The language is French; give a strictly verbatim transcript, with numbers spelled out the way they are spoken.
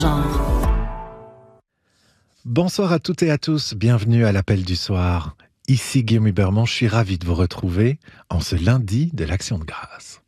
Bonsoir à toutes et à tous, bienvenue à l'appel du soir. Ici Guillaume Huberman, je suis ravi de vous retrouver en ce lundi de l'Action de Grâce.